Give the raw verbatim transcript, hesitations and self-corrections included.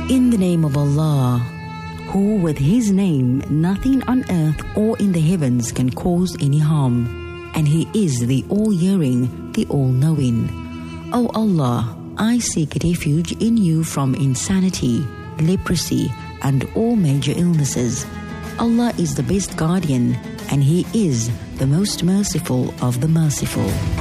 In the name of Allah, who with His name nothing on earth or in the heavens can cause any harm, and He is the all-hearing, the all-knowing. O Allah, I seek refuge in You from insanity, leprosy, and all major illnesses. Allah is the best guardian, and He is the most merciful of the merciful.